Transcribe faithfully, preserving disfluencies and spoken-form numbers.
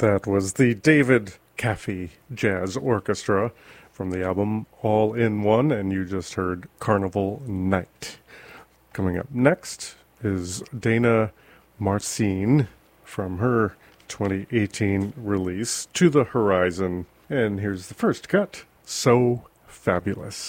That was the David Caffey Jazz Orchestra from the album All in One, and you just heard Carnival Night. Coming up next is Dana Marcine from her twenty eighteen release, To the Horizon. And here's the first cut, So Fabulous.